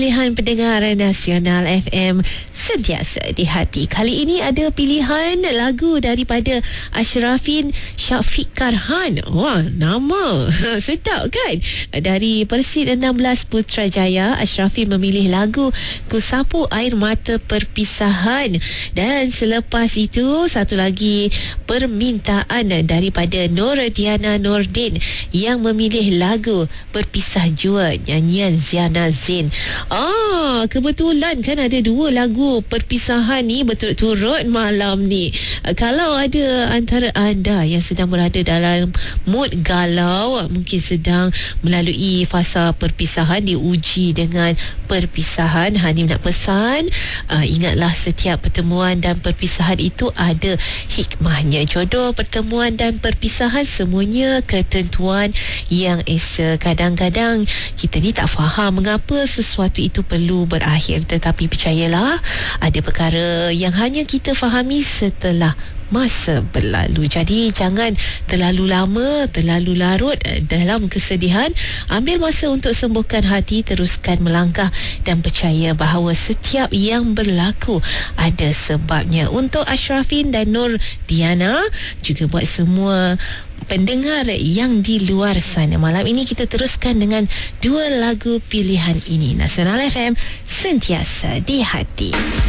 Pilihan pendengar Nasional FM sentiasa di hati. Kali ini ada pilihan lagu daripada Ashrafin Syafiq Karhan. Wah, nama sedap kan? Dari Persit 16 Putrajaya, Ashrafin memilih lagu Ku Sapu Air Mata Perpisahan. Dan selepas itu, satu lagi permintaan daripada Nur Diana Nordin yang memilih lagu Berpisah Jua, nyanyian Ziana Zain. Kebetulan kan ada dua lagu perpisahan ni berturut-turut malam ni. Kalau ada antara anda yang sedang berada dalam mood galau, mungkin sedang melalui fasa perpisahan, diuji dengan perpisahan, Hani nak pesan, ingatlah setiap pertemuan dan perpisahan itu ada hikmahnya. Jodoh, pertemuan dan perpisahan semuanya ketentuan yang esa. Kadang-kadang kita ni tak faham mengapa sesuatu itu perlu berakhir, tetapi percayalah, ada perkara yang hanya kita fahami setelah masa berlalu. Jadi jangan terlalu lama, terlalu larut dalam kesedihan. Ambil masa untuk sembuhkan hati, teruskan melangkah dan percaya bahawa setiap yang berlaku ada sebabnya. Untuk Ashrafin dan Nur Diana, juga buat semua pendengar yang di luar sana, malam ini kita teruskan dengan dua lagu pilihan ini. Nasional FM, sentiasa di hati.